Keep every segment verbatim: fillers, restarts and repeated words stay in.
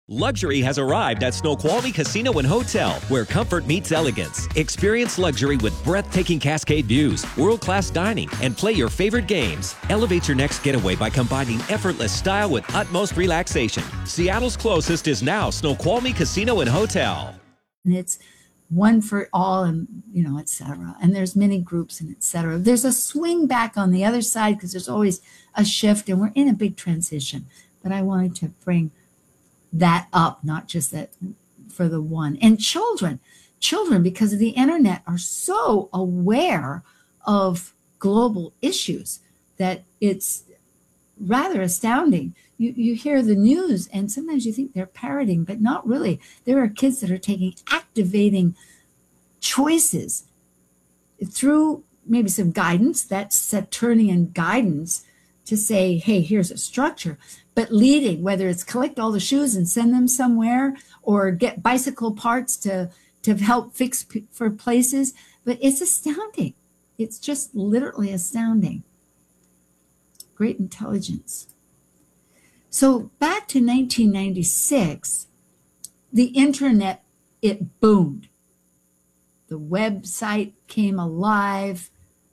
Luxury has arrived at Snoqualmie Casino and Hotel, where comfort meets elegance. Experience luxury with breathtaking Cascade views, world-class dining, and play your favorite games. Elevate your next getaway by combining effortless style with utmost relaxation. Seattle's closest is now Snoqualmie Casino and Hotel. And it's one for all, and you know, et cetera. And there's many groups and et cetera. There's a swing back on the other side because there's always a shift, and we're in a big transition. But I wanted to bring that up, not just that for the one. And children, children, because of the internet, are so aware of global issues that it's rather astounding. You, you hear the news and sometimes you think they're parroting, but not really. There are kids that are taking activating choices through maybe some guidance, that's Saturnian guidance, to say, hey, here's a structure, but leading, whether it's collect all the shoes and send them somewhere or get bicycle parts to, to help fix p- for places. But it's astounding. It's just literally astounding. Great intelligence. So back to nineteen ninety-six, the internet, it boomed. The website came alive.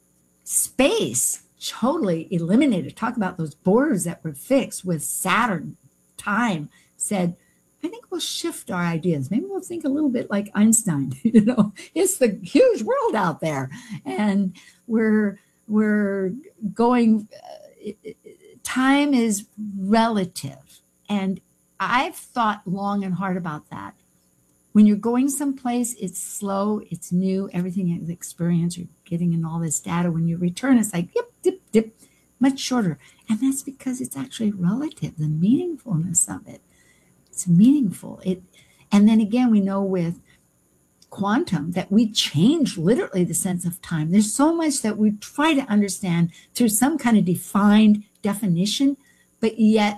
Space totally eliminated. Talk about those borders that were fixed with Saturn. Time said, I think we'll shift our ideas. Maybe we'll think a little bit like Einstein. You know, it's the huge world out there, and we're we're going. Uh, time is relative, and I've thought long and hard about that. When you're going someplace, it's slow, it's new, everything is experience, you're getting in all this data. When you return, it's like, dip, dip, dip, much shorter. And that's because it's actually relative, the meaningfulness of it. It's meaningful. It, and then again, we know with quantum that we change literally the sense of time. There's so much that we try to understand through some kind of defined definition, but yet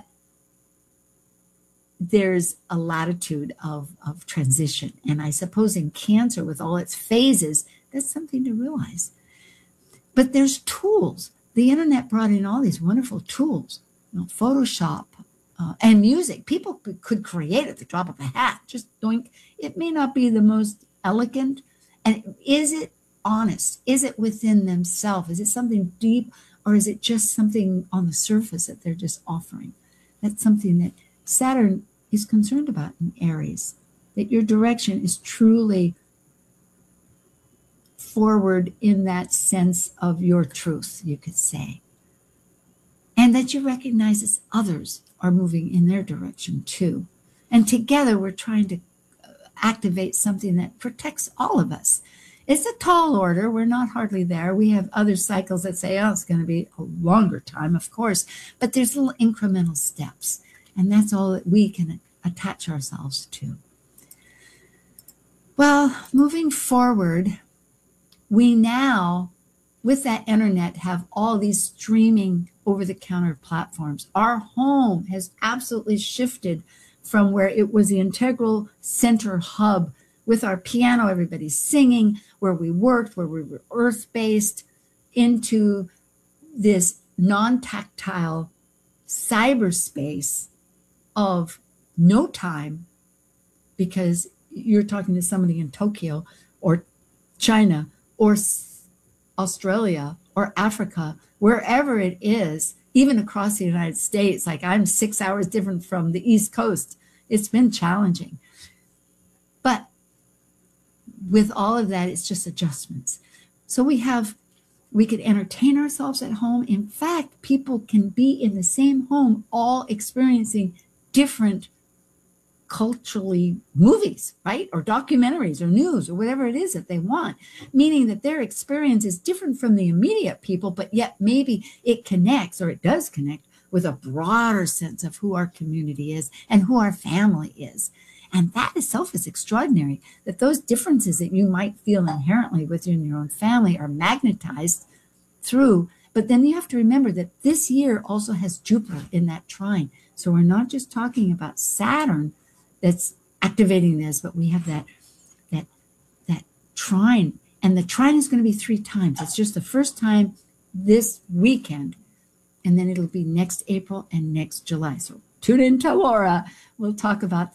there's a latitude of, of transition. And I suppose in Cancer, with all its phases, that's something to realize. But there's tools. The internet brought in all these wonderful tools, you know, Photoshop uh, and music. People could, could create at the drop of a hat, just doing. It may not be the most elegant. And is it honest? Is it within themselves? Is it something deep, or is it just something on the surface that they're just offering? That's something that Saturn is concerned about in Aries, that your direction is truly forward in that sense of your truth, you could say. And that you recognize as others are moving in their direction too. And together we're trying to activate something that protects all of us. It's a tall order. We're not hardly there. We have other cycles that say, oh, it's going to be a longer time, of course, but there's little incremental steps. And that's all that we can attach ourselves to. Well, moving forward, we now, with that internet, have all these streaming over-the-counter platforms. Our home has absolutely shifted from where it was the integral center hub with our piano, everybody's singing, where we worked, where we were earth-based, into this non-tactile cyberspace of no time, because you're talking to somebody in Tokyo or China or Australia or Africa, wherever it is, even across the United States. Like I'm six hours different from the East Coast. It's been challenging. But with all of that, it's just adjustments. So we have, we could entertain ourselves at home. In fact, people can be in the same home, all experiencing different culturally movies, right? Or documentaries or news or whatever it is that they want, meaning that their experience is different from the immediate people, but yet maybe it connects, or it does connect, with a broader sense of who our community is and who our family is. And that itself is extraordinary, that those differences that you might feel inherently within your own family are magnetized through. But then you have to remember that this year also has Jupiter in that trine. So we're not just talking about Saturn that's activating this, but we have that, that, that trine. And the trine is going to be three times. It's just the first time this weekend, and then it'll be next April and next July. So tune in to Laura. We'll talk about